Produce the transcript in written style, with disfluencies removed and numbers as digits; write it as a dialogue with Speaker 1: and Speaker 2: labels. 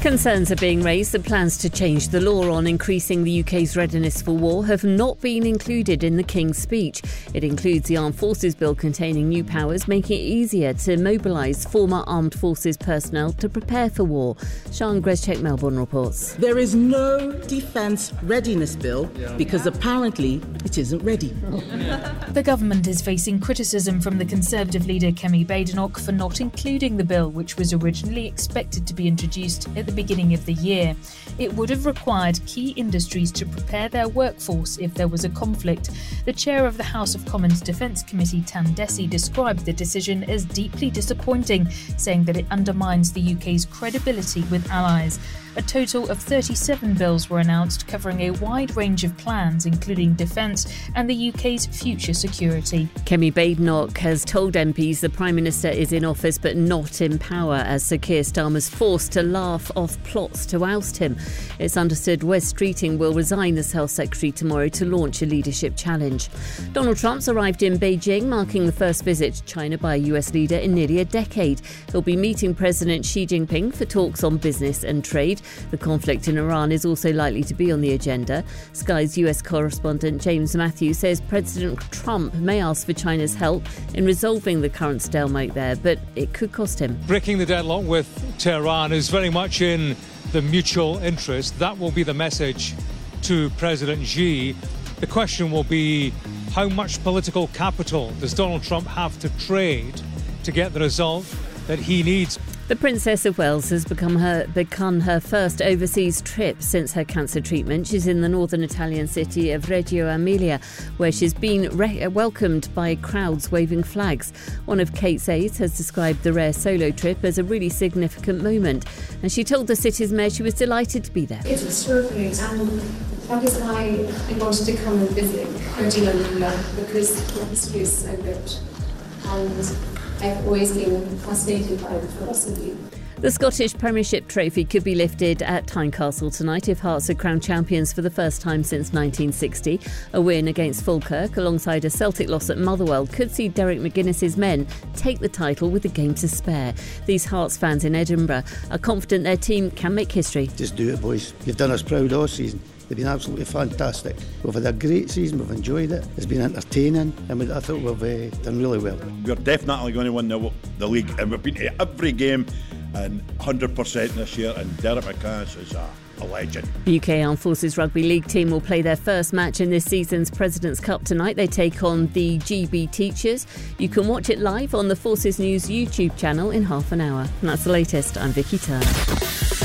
Speaker 1: Concerns are being raised that plans to change the law on increasing the UK's readiness for war have not been included in the King's speech. It includes the Armed Forces Bill containing new powers, making it easier to mobilise former Armed Forces personnel to prepare for war. Sian Grezchek, Melbourne reports.
Speaker 2: There is no Defence Readiness Bill because apparently it isn't ready.
Speaker 3: The government is facing criticism from the Conservative leader Kemi Badenoch for not including the bill, which was originally expected to be introduced at the beginning of the year. It would have required key industries to prepare their workforce if there was a conflict. The chair of the House of Commons Defence Committee, Tam Dessy, described the decision as deeply disappointing, saying that it undermines the UK's credibility with allies. A total of 37 bills were announced, covering a wide range of plans, including defence and the UK's future security.
Speaker 1: Kemi Badenoch has told MPs the Prime Minister is in office but not in power, as Sir Keir Starmer's forced to laugh off plots to oust him. It's understood Wes Streeting will resign as Health Secretary tomorrow to launch a leadership challenge. Donald Trump's arrived in Beijing, marking the first visit to China by a US leader in nearly a decade. He'll be meeting President Xi Jinping for talks on business and trade. The conflict in Iran is also likely to be on the agenda. Sky's US correspondent James Matthew says President Trump may ask for China's help in resolving the current stalemate there, but it could cost him.
Speaker 4: Breaking the deadlock with Tehran is very much in the mutual interest. That will be the message to President Xi. The question will be, how much political capital does Donald Trump have to trade to get the result that he needs?
Speaker 1: The Princess of Wales has begun her first overseas trip since her cancer treatment. She's in the northern Italian city of Reggio Emilia, where she's been welcomed by crowds waving flags. One of Kate's aides has described the rare solo trip as a really significant moment, and she told the city's mayor she was delighted to be there.
Speaker 5: It's extraordinary, and that is why I wanted to come and visit Reggio Emilia, because the history is so rich, and I've always been fascinated by the philosophy.
Speaker 1: The Scottish Premiership trophy could be lifted at Tynecastle tonight if Hearts are crowned champions for the first time since 1960. A win against Falkirk alongside a Celtic loss at Motherwell could see Derek McGuinness's men take the title with a game to spare. These Hearts fans in Edinburgh are confident their team can make history.
Speaker 6: Just do it, boys. You've done us proud all season. They've been absolutely fantastic. We've had a great season, we've enjoyed it, it's been entertaining, and I thought we've done really well.
Speaker 7: We're definitely going to win the league, and we've been to every game and 100% this year, and Derek McGuinness is a legend.
Speaker 1: The UK Armed Forces Rugby League team will play their first match in this season's President's Cup tonight. They take on the GB Teachers. You can watch it live on the Forces News YouTube channel in half an hour. And that's the latest. I'm Vicky Turner.